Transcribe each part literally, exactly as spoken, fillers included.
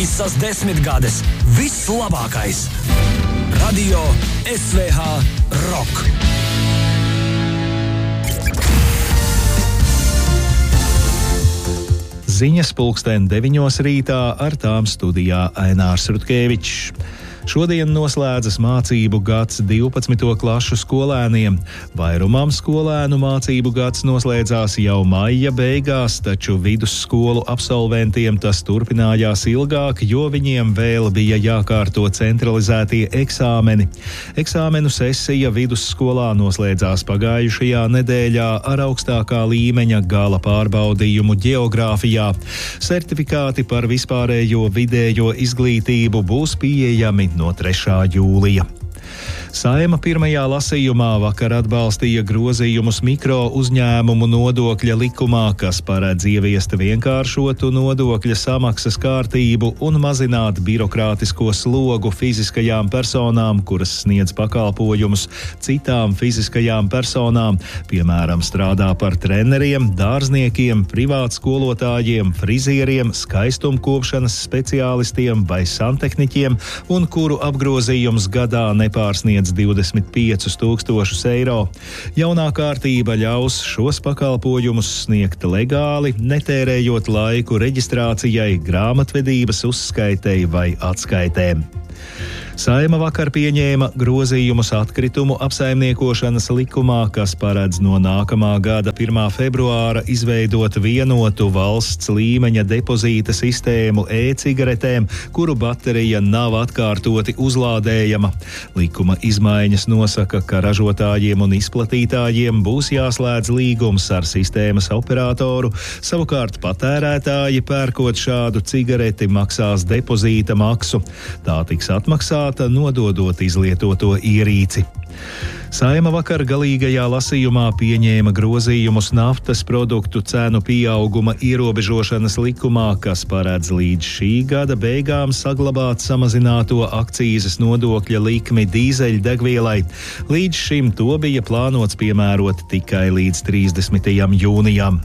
Visas desmitgades, viss labākais. Radio S V H Rock. Ziņas pulksten deviņos rītā, ar tām studijā Ainārs Rutkevičs. Šodien noslēdzas mācību gads divpadsmito klašu skolēniem. Vairumam skolēnu mācību gads noslēdzās jau maija beigās, taču vidusskolu absolventiem tas turpinājās ilgāk, jo viņiem vēl bija jākārto centralizētie eksāmeni. Eksāmenu sesija vidusskolā noslēdzās pagājušajā nedēļā ar augstākā līmeņa gala pārbaudījumu geogrāfijā. Certifikāti par vispārējo vidējo izglītību būs pieejami no trešā jūlija. Saeima pirmajā lasījumā vakar atbalstīja grozījumus mikro uzņēmumu nodokļa likumā, kas paredz ieviest vienkāršotu nodokļa samaksas kārtību un mazināt birokrātisko slogu fiziskajām personām, kuras sniedz pakalpojumus citām fiziskajām personām, piemēram, strādā par treneriem, dārzniekiem, privātskolotājiem, frizieriem, skaistumkopšanas speciālistiem vai santehniķiem, un kuru apgrozījums gadā nepārsniedz divdesmit piecus tūkstošus eiro. Jaunā kārtība ļaus šos pakalpojumus sniegt legāli, netērējot laiku reģistrācijai, grāmatvedības uzskaitei vai atskaitēm. Saeima vakar pieņēma grozījumus atkritumu apsaimniekošanas likumā, kas paredz no nākamā gada pirmā februāra izveidot vienotu valsts līmeņa depozīta sistēmu e-cigaretēm, kuru baterija nav atkārtoti uzlādējama. Likuma izmaiņas nosaka, ka ražotājiem un izplatītājiem būs jāslēdz līgums ar sistēmas operatoru, savukārt patērētāji, pērkot šādu cigareti, maksās depozīta maksu. Tā tiks atmaksāta, nododot izlietoto ierīci. Saeima vakar galīgajā lasījumā pieņēma grozījumus naftas produktu cenu pieauguma ierobežošanas likumā, kas paredz līdz šī gada beigām saglabāt samazināto akcīzes nodokļa likmi dīzeļdegvielai. Līdz šim to bija plānots piemērot tikai līdz trīsdesmitajam jūnijam.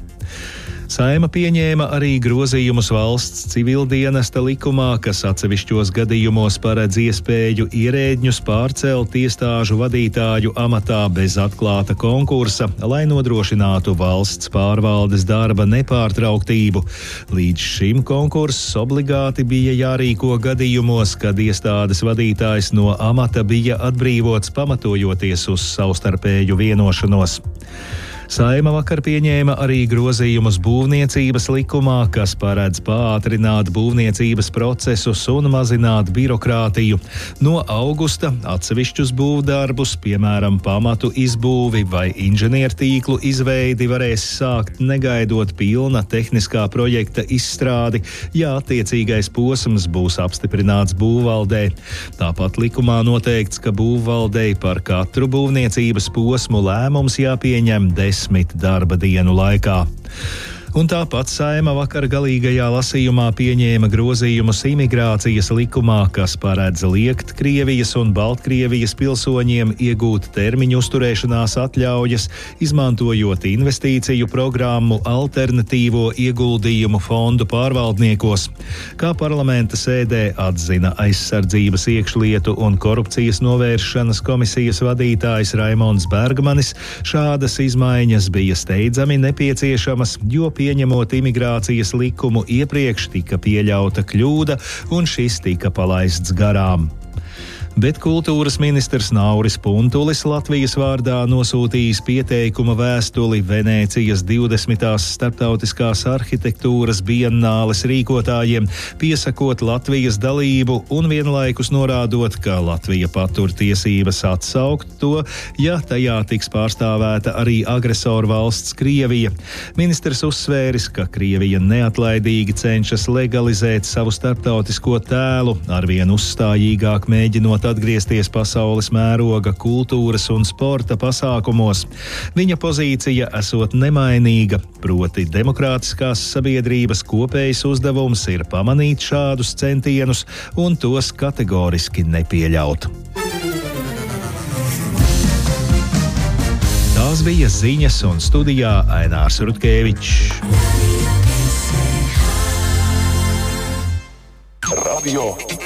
Saeima pieņēma arī grozījumus valsts civildienesta likumā, kas atsevišķos gadījumos paredz iespēju ierēdņus pārcelt iestāžu vadītāju amatā bez atklāta konkursa, lai nodrošinātu valsts pārvaldes darba nepārtrauktību. Līdz šim konkurss obligāti bija jārīko gadījumos, kad iestādes vadītājs no amata bija atbrīvots pamatojoties uz savstarpēju vienošanos. Saeima vakar pieņēma arī grozījumus būvniecības likumā, kas paredz pātrināt būvniecības procesus un mazināt birokrātiju. No augusta atsevišķus būvdarbus, piemēram, pamatu izbūvi vai inženiertīklu izveidi, varēs sākt negaidot pilna tehniskā projekta izstrādi, ja attiecīgais posms būs apstiprināts būvvaldē. Tāpat likumā noteikts, ka būvvaldei par katru būvniecības posmu lēmums jāpieņem desmit darba dienu laikā. Un tāpat Saeima vakar galīgajā lasījumā pieņēma grozījumus imigrācijas likumā, kas paredz liekt Krievijas un Baltkrievijas pilsoņiem iegūt termiņu uzturēšanās atļaujas, izmantojot investīciju programmu Alternatīvo ieguldījumu fondu pārvaldniekos. Kā parlamenta sēdē atzina aizsardzības, iekšlietu un korupcijas novēršanas komisijas vadītājs Raimonds Bergmanis, šādas izmaiņas bija steidzami nepieciešamas, jo pieņemot imigrācijas likumu iepriekš tika pieļauta kļūda, un šis tika palaists garām. Bet kultūras ministrs Nauris Puntulis Latvijas vārdā nosūtījis pieteikuma vēstuli Venēcijas divdesmitās starptautiskās arhitektūras biennāles rīkotājiem, piesakot Latvijas dalību un vienlaikus norādot, ka Latvija patur tiesības atsaukt to, ja tajā tiks pārstāvēta arī agresoru valsts Krievija. Ministrs uzsvēris, ka Krievija neatlaidīgi cenšas legalizēt savu starptautisko tēlu, arvien uzstājīgāk mēģinot atgriezties pasaules mēroga kultūras un sporta pasākumos. Viņa pozīcija esot nemainīga, proti demokrātiskās sabiedrības kopējs uzdevums ir pamanīt šādus centienus un tos kategoriski nepieļaut. Tās bija ziņas, un studijā Ainārs Rutkevičs. Radio